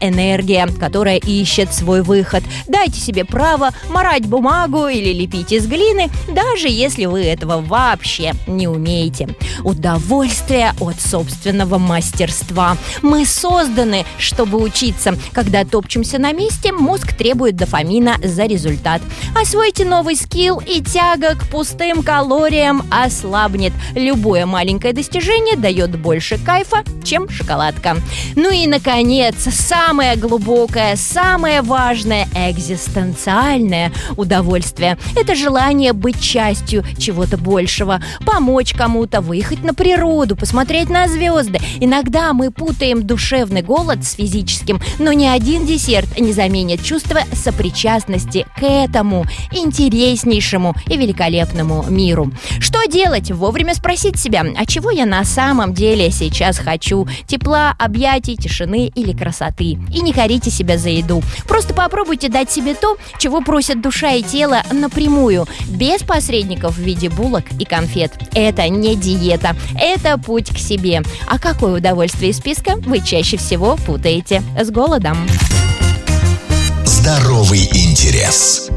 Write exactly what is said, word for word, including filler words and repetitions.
энергия, которая ищет свой выход. Дайте себе право марать бумагу или лепить из глины, даже если вы этого вообще не умеете. Удовольствие от собственного мастерства. Мы созданы, чтобы учиться. Когда топчемся на месте, мозг требует дофамина за результат. Освойте новый скилл, и тяга к пустым калориям ослабнет. Любое маленькое достижение дает больше кайфа, чем шоколадка. Ну и, наконец, самое глубокое, самое важное экзистенциальное удовольствие – это желание быть частью чего-то большего, помочь кому-то, выехать на природу, посмотреть на звезды. Иногда мы путаем душевный голод с физическим, но ни один десерт не заменит чувство сопричастности к этому интереснейшему и великолепному миру. Что делать? Вовремя спросить себя, а чего я на самом деле сейчас хочу? Тепла, объятий, тишины или красоты? И не корите себя за еду. Просто попробуйте дать себе то, чего просят душа и тело напрямую, без посредников в виде булок и конфет. Это не диета, это путь к себе. А какое удовольствие из списка вы чаще всего путаете с голодом? Здоровый интерес.